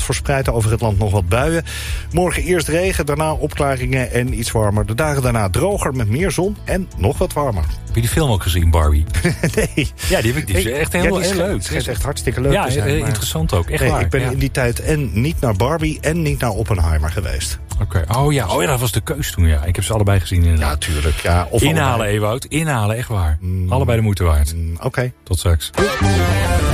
verspreid over het land nog wat buien. Morgen eerst regen, daarna opklaringen en iets warmer. De dagen daarna droger met meer zon en nog wat warmer. Heb je die film ook gezien, Barbie? Nee. Ja, die is echt heel leuk. Het is echt hartstikke leuk te zijn. Ja, interessant ook. Echt waar. Ik ben in die tijd en niet naar Barbie en niet naar Oppenheimer geweest. Oké. Oh ja, dat was de keus toen. Ja. Ik heb ze allebei gezien inderdaad. Ja, tuurlijk. Ja, of inhalen, Ewout. Inhalen, echt waar. Allebei de moeite waard. Oké. Tot straks.